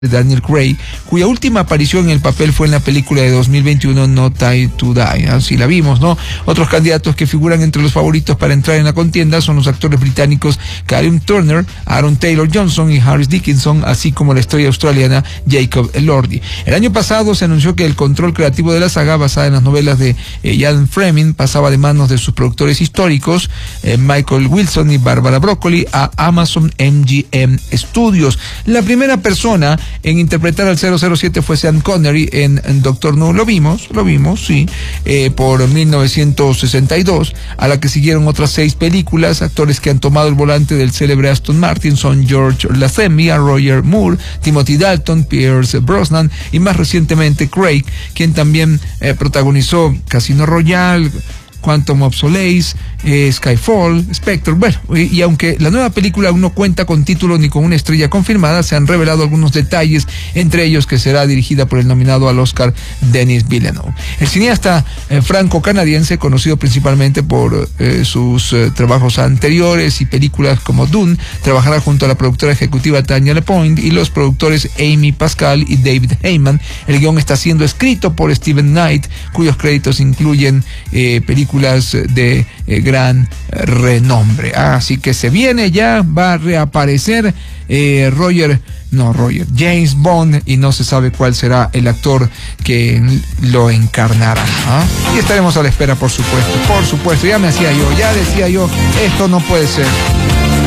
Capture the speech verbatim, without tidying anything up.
de Daniel Craig, cuya última aparición en el papel fue en la película de dos mil veintiuno No Time to Die. Así la vimos, ¿no? Otros candidatos que figuran entre los favoritos para entrar en la contienda son los actores británicos Callum Turner, Aaron Taylor Johnson y Harris Dickinson, así como la estrella australiana Jacob Elordi. El año pasado se anunció que el control creativo de la saga, basada en las novelas de eh, Ian Fleming, pasaba de manos de sus productores históricos, eh, Michael Wilson y Barbara Broccoli, a Amazon M G M Studios. La primera persona en interpretar al cero cero siete fue Sean Connery en, en Doctor No. Lo vimos, lo vimos, sí, eh, por mil novecientos sesenta y dos, a la que siguieron otras seis películas. Actores que han tomado el volante del célebre Aston Martin son George Lazenby, Roger Moore, Timothy Dalton, Pierce Brosnan y más recientemente Craig, quien también eh, protagonizó Casino Royale, Quantum of Solace, eh, Skyfall, Spectre. Bueno, y, y aunque la nueva película aún no cuenta con título ni con una estrella confirmada, se han revelado algunos detalles, entre ellos que será dirigida por el nominado al Oscar Denis Villeneuve. El cineasta eh, franco-canadiense, conocido principalmente por eh, sus eh, trabajos anteriores y películas como Dune, trabajará junto a la productora ejecutiva Tanya Lepointe y los productores Amy Pascal y David Heyman. El guión está siendo escrito por Steven Knight, cuyos créditos incluyen eh, películas de eh, gran eh, renombre. Ah, así que se viene, ya va a reaparecer eh, Roger, no Roger, James Bond, y no se sabe cuál será el actor que lo encarnará. ¿Ah? Y estaremos a la espera, por supuesto, por supuesto, ya me hacía yo, ya decía yo, esto no puede ser.